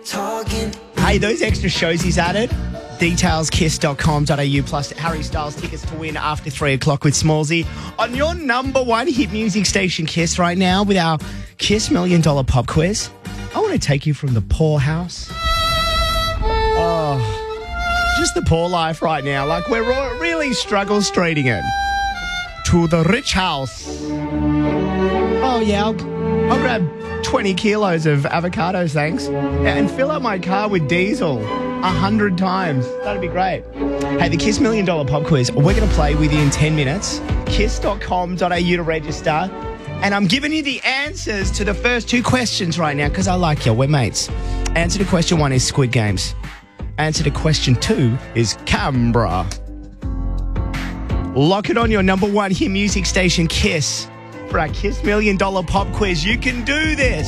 talking. Hey, those extra shows he's added. Details, kiss.com.au plus Harry Styles tickets to win after 3 o'clock with Smallsy on your number one hit music station, Kiss, right now with our Kiss $1 Million Pop Quiz. I want to take you from the poorhouse. Just the poor life right now. Like we're really struggle streeting it. To the rich house. Oh, yeah, I'll grab 20 kilos of avocados, thanks. And fill up my car with diesel 100 times. That'd be great. Hey, the Kiss $1 Million Pop Quiz, we're going to play with you in 10 minutes. Kiss.com.au to register. And I'm giving you the answers to the first 2 questions right now because I like you. We're mates. Answer to question 1 is Squid Games. Answer to question 2 is Canberra. Lock it on your number one hit music station, Kiss, for our Kiss $1 Million Pop Quiz. You can do this.